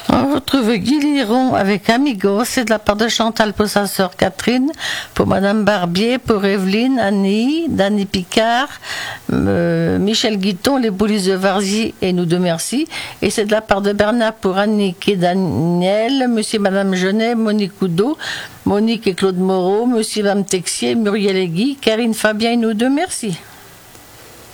On retrouve Guy Liron avec Amigos, c'est de la part de Chantal pour sa sœur Catherine, pour Madame Barbier, pour Evelyne, Annie, Dany Picard, Michel Guiton, les Boulis de Varzy et nous deux merci. Et c'est de la part de Bernard pour Annick et Daniel, Monsieur et Madame Genet, Monique Oudot, Monique et Claude Moreau, Monsieur et Madame Texier, Muriel et Guy, Karine Fabien et nous deux merci.